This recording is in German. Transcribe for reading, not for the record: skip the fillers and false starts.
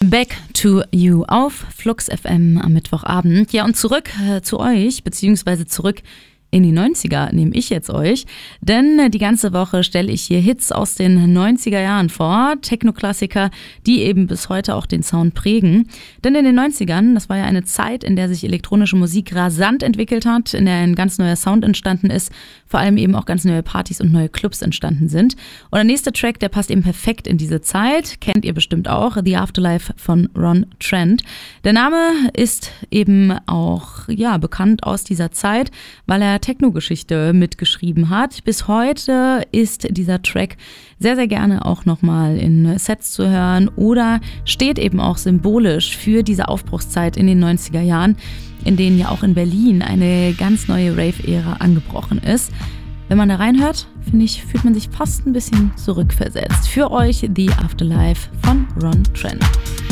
Back to You auf Flux FM am Mittwochabend. Ja, und zurück zu euch, beziehungsweise zurück in die 90er nehme ich jetzt euch, denn die ganze Woche stelle ich hier Hits aus den 90er Jahren vor, Techno-Klassiker, die eben bis heute auch den Sound prägen. Denn in den 90ern, das war ja eine Zeit, in der sich elektronische Musik rasant entwickelt hat, in der ein ganz neuer Sound entstanden ist, vor allem eben auch ganz neue Partys und neue Clubs entstanden sind. Und der nächste Track, der passt eben perfekt in diese Zeit, kennt ihr bestimmt auch, The Afterlife von Ron Trent. Der Name ist eben auch bekannt aus dieser Zeit, weil er Techno-Geschichte mitgeschrieben hat. Bis heute ist dieser Track sehr, sehr gerne auch nochmal in Sets zu hören oder steht eben auch symbolisch für diese Aufbruchszeit in den 90er Jahren, in denen ja auch in Berlin eine ganz neue Rave-Ära angebrochen ist. Wenn man da reinhört, finde ich, fühlt man sich fast ein bisschen zurückversetzt. Für euch The Afterlife von Ron Trent.